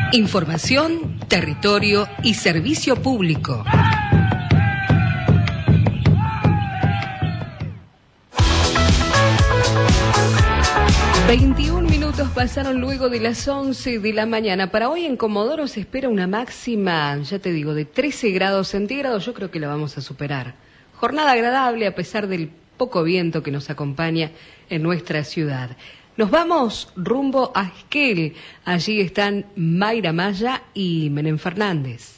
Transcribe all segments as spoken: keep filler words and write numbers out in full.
Información, territorio y servicio público. veintiún minutos pasaron luego de las once de la mañana. Para hoy en Comodoro se espera una máxima, ya te digo, de trece grados centígrados. Yo creo que la vamos a superar. Jornada agradable a pesar del poco viento que nos acompaña en nuestra ciudad. Nos vamos rumbo a Esquel. Allí están Mayra Maya y Menem Fernández.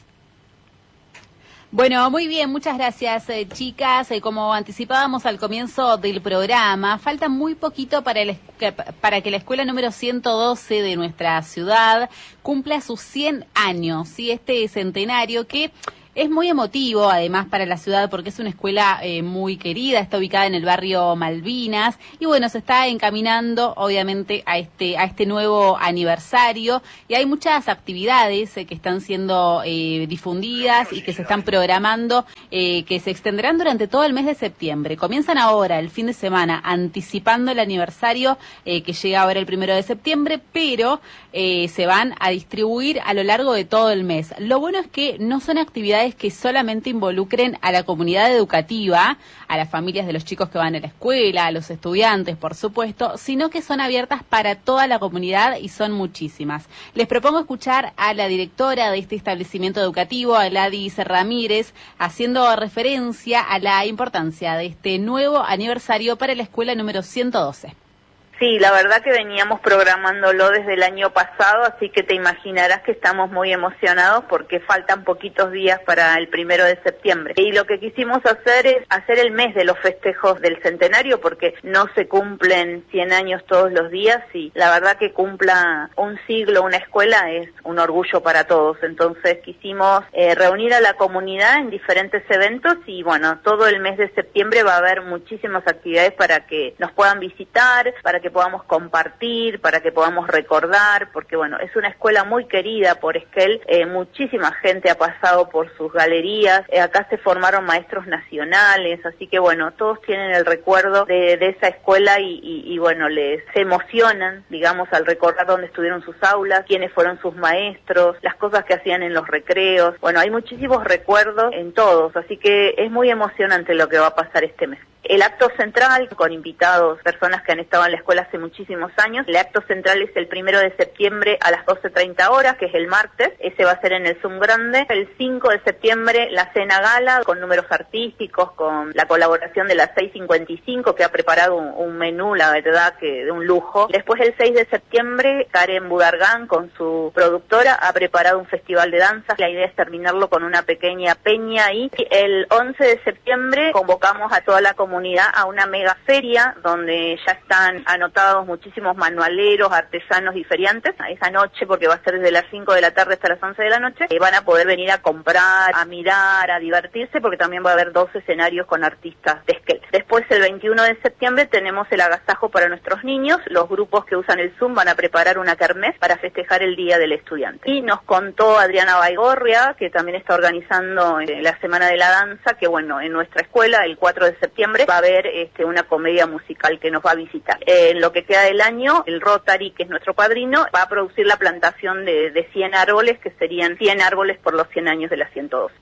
Bueno, muy bien, muchas gracias, eh, chicas. Eh, como anticipábamos al comienzo del programa, falta muy poquito para, el, para que la escuela número ciento doce de nuestra ciudad cumpla sus cien años, ¿sí? Este centenario que es muy emotivo, además, para la ciudad, porque es una escuela eh, muy querida, está ubicada en el barrio Malvinas, y bueno, se está encaminando, obviamente, a este a este nuevo aniversario, y hay muchas actividades eh, que están siendo eh, difundidas y que se están programando, eh, que se extenderán durante todo el mes de septiembre. Comienzan ahora, el fin de semana, anticipando el aniversario, eh, que llega ahora el primero de septiembre, pero eh, se van a distribuir a lo largo de todo el mes. Lo bueno es que no son actividades que solamente involucren a la comunidad educativa, a las familias de los chicos que van a la escuela, a los estudiantes, por supuesto, sino que son abiertas para toda la comunidad y son muchísimas. Les propongo escuchar a la directora de este establecimiento educativo, a Gladys Ramírez, haciendo referencia a la importancia de este nuevo aniversario para la escuela número ciento doce. Sí, la verdad que veníamos programándolo desde el año pasado, así que te imaginarás que estamos muy emocionados porque faltan poquitos días para el primero de septiembre. Y lo que quisimos hacer es hacer el mes de los festejos del centenario, porque no se cumplen cien años todos los días y la verdad que cumpla un siglo una escuela es un orgullo para todos. Entonces quisimos eh, reunir a la comunidad en diferentes eventos y bueno, todo el mes de septiembre va a haber muchísimas actividades para que nos puedan visitar, para que que podamos compartir, para que podamos recordar, porque bueno, es una escuela muy querida por Esquel, eh, muchísima gente ha pasado por sus galerías, eh, acá se formaron maestros nacionales, así que bueno, todos tienen el recuerdo de, de esa escuela y, y, y bueno, les se emocionan, digamos, al recordar dónde estuvieron sus aulas, quiénes fueron sus maestros, las cosas que hacían en los recreos, bueno, hay muchísimos recuerdos en todos, así que es muy emocionante lo que va a pasar este mes. El acto central, con invitados, personas que han estado en la escuela hace muchísimos años, el acto central es el primero de septiembre a las doce treinta horas, que es el martes, ese va a ser en el Zoom grande. El cinco de septiembre la cena gala, con números artísticos, con la colaboración de la seis cincuenta y cinco, que ha preparado un, un menú, la verdad, que de un lujo. Después el seis de septiembre, Karen Budargán, con su productora, ha preparado un festival de danzas. La idea es terminarlo con una pequeña peña y el once de septiembre convocamos a toda la comunidad a una mega feria donde ya están anotados muchísimos manualeros, artesanos y feriantes. A esa noche, porque va a ser desde las cinco de la tarde hasta las once de la noche, eh, van a poder venir a comprar, a mirar, a divertirse, porque también va a haber dos escenarios con artistas de Esquel. Después, el veintiuno de septiembre, tenemos el agasajo para nuestros niños. Los grupos que usan el Zoom van a preparar una kermés para festejar el Día del Estudiante. Y nos contó Adriana Baigorria, que también está organizando eh, la Semana de la Danza, que bueno, en nuestra escuela, el cuatro de septiembre, va a haber este, una comedia musical que nos va a visitar. Eh, en lo que queda del año, el Rotary, que es nuestro padrino, va a producir la plantación de, de cien árboles, que serían cien árboles por los cien años de la ciento doce.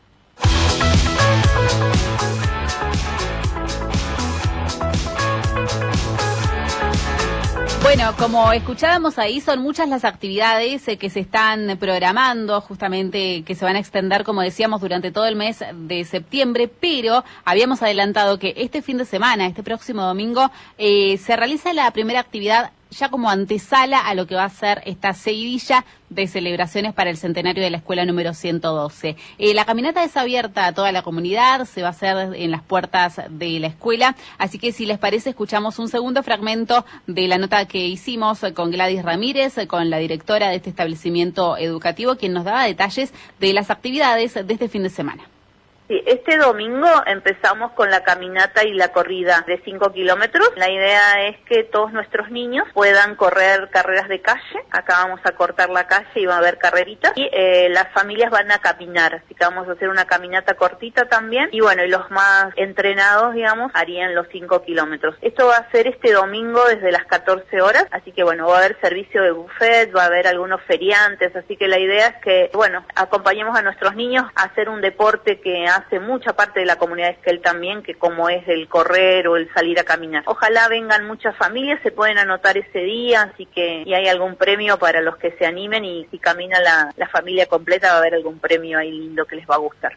Bueno, como escuchábamos ahí, son muchas las actividades eh, que se están programando, justamente que se van a extender, como decíamos, durante todo el mes de septiembre, pero habíamos adelantado que este fin de semana, este próximo domingo, eh, se realiza la primera actividad ya como antesala a lo que va a ser esta seguidilla de celebraciones para el centenario de la escuela número ciento doce. Eh, la caminata es abierta a toda la comunidad, se va a hacer en las puertas de la escuela, así que si les parece escuchamos un segundo fragmento de la nota que hicimos con Gladys Ramírez, con la directora de este establecimiento educativo, quien nos daba detalles de las actividades de este fin de semana. Sí, este domingo empezamos con la caminata y la corrida de cinco kilómetros. La idea es que todos nuestros niños puedan correr carreras de calle. Acá vamos a cortar la calle y va a haber carreritas. Y eh, las familias van a caminar, así que vamos a hacer una caminata cortita también. Y bueno, y los más entrenados, digamos, harían los cinco kilómetros. Esto va a ser este domingo desde las catorce horas, así que bueno, va a haber servicio de buffet, va a haber algunos feriantes, así que la idea es que, bueno, acompañemos a nuestros niños a hacer un deporte que hace mucha parte de la comunidad de Esquel también, que como es el correr o el salir a caminar. Ojalá vengan muchas familias, se pueden anotar ese día, así que y hay algún premio para los que se animen, y si camina la, la familia completa va a haber algún premio ahí lindo que les va a gustar.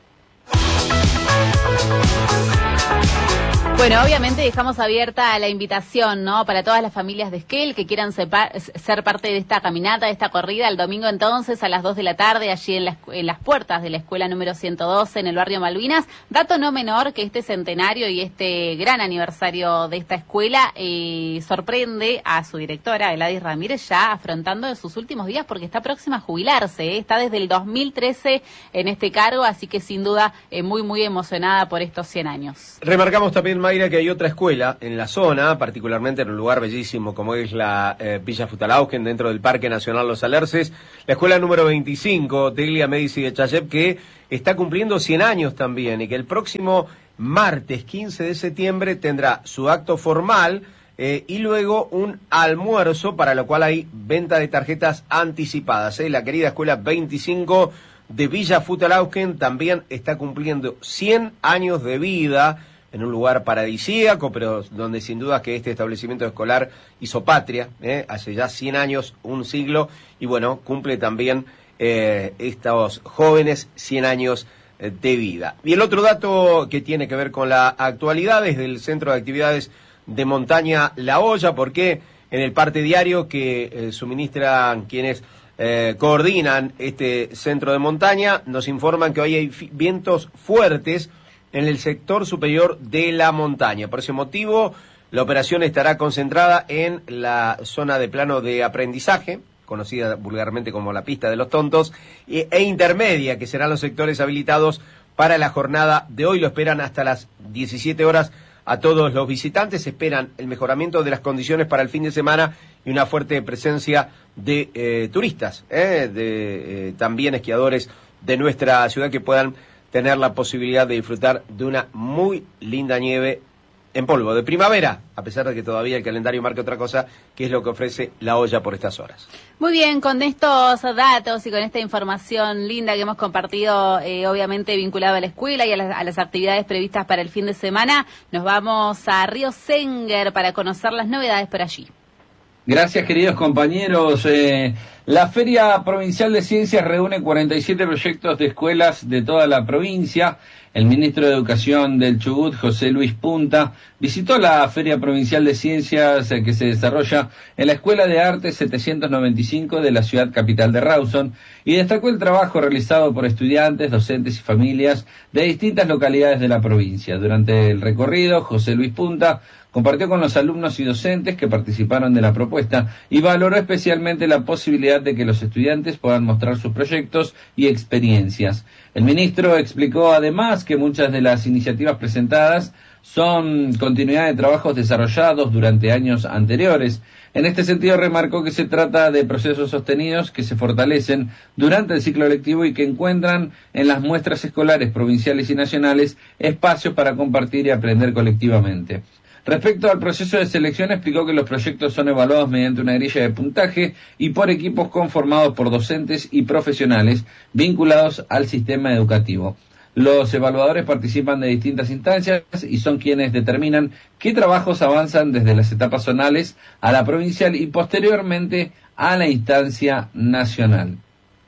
Bueno, obviamente dejamos abierta la invitación, ¿no?, para todas las familias de Esquel que quieran sepa, ser parte de esta caminata, de esta corrida, el domingo entonces a las dos de la tarde, allí en, la, en las puertas de la escuela número ciento doce en el barrio Malvinas. Dato no menor que este centenario y este gran aniversario de esta escuela eh, sorprende a su directora, Eladis Ramírez, ya afrontando sus últimos días porque está próxima a jubilarse, ¿eh? Está desde el dos mil trece en este cargo, así que sin duda eh, muy, muy emocionada por estos cien años. Remarcamos también, Mayra, que hay otra escuela en la zona, particularmente en un lugar bellísimo como es la eh, Villa Futalauken, dentro del Parque Nacional Los Alerces, la escuela número veinticinco, Delia Medici de Chayep, que está cumpliendo cien años también, y que el próximo martes quince de septiembre tendrá su acto formal eh, y luego un almuerzo, para lo cual hay venta de tarjetas anticipadas. ¿eh? La querida escuela veinticinco de Villa Futalauken también está cumpliendo cien años de vida, en un lugar paradisíaco, pero donde sin duda que este establecimiento escolar hizo patria, ¿eh? hace ya cien años, un siglo, y bueno, cumple también eh, estos jóvenes cien años eh, de vida. Y el otro dato que tiene que ver con la actualidad es del Centro de Actividades de Montaña La Hoya, porque en el parte diario que eh, suministran quienes eh, coordinan este centro de montaña, nos informan que hoy hay vientos fuertes en el sector superior de la montaña. Por ese motivo, la operación estará concentrada en la zona de plano de aprendizaje, conocida vulgarmente como la pista de los tontos, e intermedia, que serán los sectores habilitados para la jornada de hoy. Lo esperan hasta las diecisiete horas a todos los visitantes. Esperan el mejoramiento de las condiciones para el fin de semana y una fuerte presencia de eh, turistas, eh, de eh, también esquiadores de nuestra ciudad, que puedan tener la posibilidad de disfrutar de una muy linda nieve en polvo de primavera, a pesar de que todavía el calendario marca otra cosa, que es lo que ofrece La Hoya por estas horas. Muy bien, con estos datos y con esta información linda que hemos compartido, eh, obviamente vinculado a la escuela y a, la, a las actividades previstas para el fin de semana, nos vamos a Río Senguer para conocer las novedades por allí. Gracias, queridos compañeros. Eh, la Feria Provincial de Ciencias reúne cuarenta y siete proyectos de escuelas de toda la provincia. El ministro de Educación del Chubut, José Luis Punta, visitó la Feria Provincial de Ciencias eh, que se desarrolla en la Escuela de Arte setecientos noventa y cinco de la ciudad capital de Rawson y destacó el trabajo realizado por estudiantes, docentes y familias de distintas localidades de la provincia. Durante el recorrido, José Luis Punta compartió con los alumnos y docentes que participaron de la propuesta y valoró especialmente la posibilidad de que los estudiantes puedan mostrar sus proyectos y experiencias. El ministro explicó además que muchas de las iniciativas presentadas son continuidad de trabajos desarrollados durante años anteriores. En este sentido, remarcó que se trata de procesos sostenidos que se fortalecen durante el ciclo lectivo y que encuentran en las muestras escolares provinciales y nacionales espacios para compartir y aprender colectivamente. Respecto al proceso de selección, explicó que los proyectos son evaluados mediante una grilla de puntaje y por equipos conformados por docentes y profesionales vinculados al sistema educativo. Los evaluadores participan de distintas instancias y son quienes determinan qué trabajos avanzan desde las etapas zonales a la provincial y posteriormente a la instancia nacional.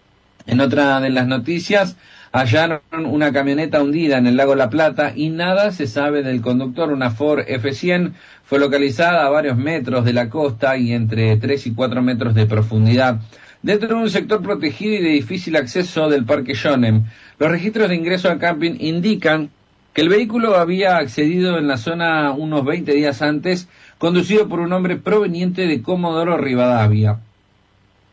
En otra de las noticias, hallaron una camioneta hundida en el lago La Plata y nada se sabe del conductor. Una Ford F cien fue localizada a varios metros de la costa y entre tres y cuatro metros de profundidad, dentro de un sector protegido y de difícil acceso del Parque Shonem. Los registros de ingreso al camping indican que el vehículo había accedido en la zona unos veinte días antes, conducido por un hombre proveniente de Comodoro Rivadavia.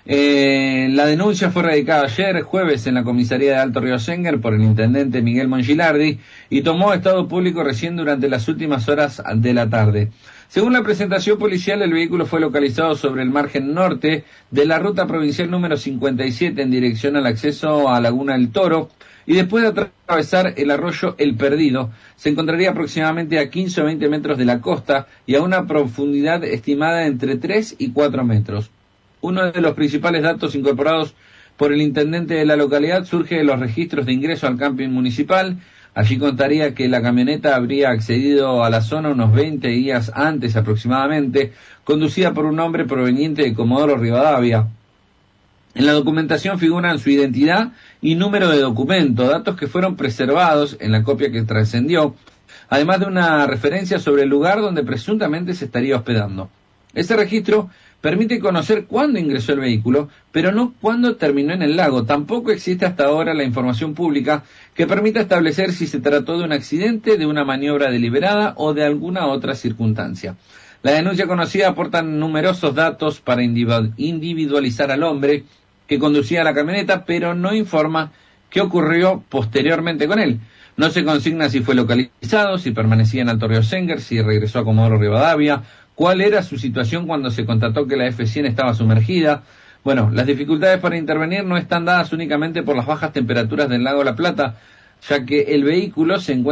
Eh, la denuncia fue radicada ayer, jueves, en la comisaría de Alto Río Senguer por el intendente Miguel Mongilardi y tomó estado público recién durante las últimas horas de la tarde. Según la presentación policial, el vehículo fue localizado sobre el margen norte de la ruta provincial número cincuenta y siete en dirección al acceso a Laguna del Toro y después de atravesar el arroyo El Perdido, se encontraría aproximadamente a quince o veinte metros de la costa y a una profundidad estimada entre tres y cuatro metros. Uno de los principales datos incorporados por el intendente de la localidad surge de los registros de ingreso al camping municipal. Allí contaría que la camioneta habría accedido a la zona unos veinte días antes aproximadamente, conducida por un hombre proveniente de Comodoro Rivadavia. En la documentación figuran su identidad y número de documento, datos que fueron preservados en la copia que trascendió, además de una referencia sobre el lugar donde presuntamente se estaría hospedando. Ese registro permite conocer cuándo ingresó el vehículo, pero no cuándo terminó en el lago. Tampoco existe hasta ahora la información pública que permita establecer si se trató de un accidente, de una maniobra deliberada o de alguna otra circunstancia. La denuncia conocida aporta numerosos datos para individualizar al hombre que conducía la camioneta, pero no informa qué ocurrió posteriormente con él. No se consigna si fue localizado, si permanecía en Alto Río Senguer, si regresó a Comodoro Rivadavia, cuál era su situación cuando se constató que la F cien estaba sumergida. Bueno, las dificultades para intervenir no están dadas únicamente por las bajas temperaturas del lago La Plata, ya que el vehículo se encuentra